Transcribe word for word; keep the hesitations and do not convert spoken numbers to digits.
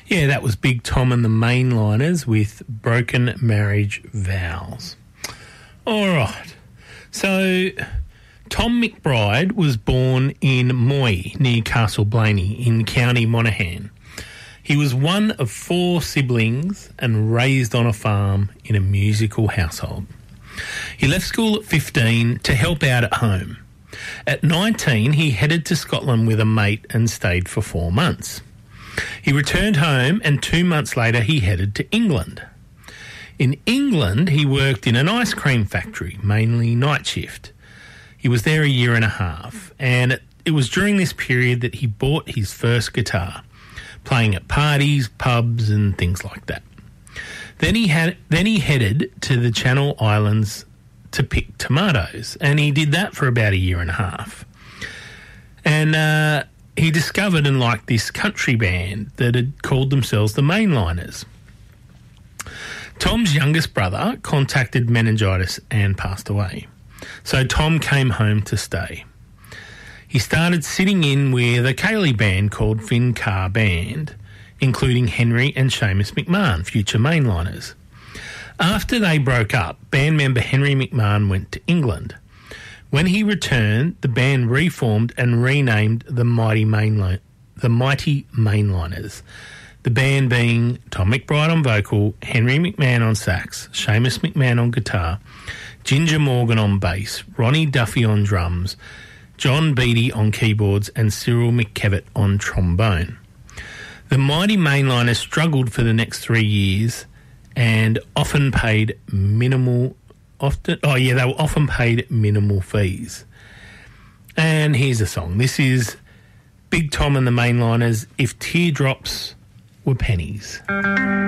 Yeah, that was Big Tom and the Mainliners with Broken Marriage Vows. All right. So Tom McBride was born in Moy, near Castleblaney in County Monaghan. He was one of four siblings and raised on a farm in a musical household. He left school at fifteen to help out at home. At nineteen, he headed to Scotland with a mate and stayed for four months. He returned home and two months later he headed to England. In England, he worked in an ice cream factory, mainly night shift. He was there a year and a half, and it was during this period that he bought his first guitar, playing at parties, pubs and things like that. Then he had then he headed to the Channel Islands to pick tomatoes, and he did that for about a year and a half. And uh, he discovered and liked this country band that had called themselves the Mainliners. Tom's youngest brother contacted meningitis and passed away, so Tom came home to stay. He started sitting in with a Ceilidh band called Finn Carr Band, including Henry and Seamus McMahon, future Mainliners. After they broke up, band member Henry McMahon went to England. When he returned, the band reformed and renamed the Mighty Mainline, the Mighty Mainliners. The band being Tom McBride on vocal, Henry McMahon on sax, Seamus McMahon on guitar, Ginger Morgan on bass, Ronnie Duffy on drums, John Beattie on keyboards and Cyril McKevitt on trombone. The Mighty Mainliners struggled for the next three years and often paid minimal, often, oh yeah, they were often paid minimal fees. And here's a song. This is Big Tom and the Mainliners, If Teardrops Were Pennies.